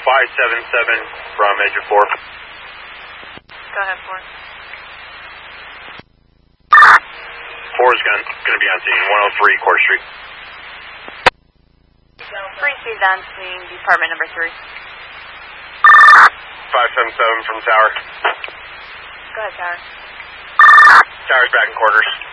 577 from Edge 4. Go ahead, 4. 4 is going to be on scene, 103 Court Street. 3C's on scene, department number 3. 577 from Tower. Go ahead, Tower. Tower's back in quarters.